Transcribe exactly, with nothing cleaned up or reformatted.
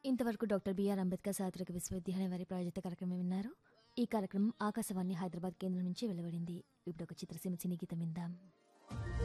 ఇంతవరకు doctor BR Ambedkar సార్వత్రిక విశ్వవిద్యాలయం వారి ప్రాయోజిత కార్యక్రమం విన్నారు. ఈ కార్యక్రమం ఆకాశవాణి హైదరాబాద్ కేంద్రం నుంచి వెలువడింది. ఇప్పుడు ఒక చిత్రసీమ సినీ గీతం విందాం.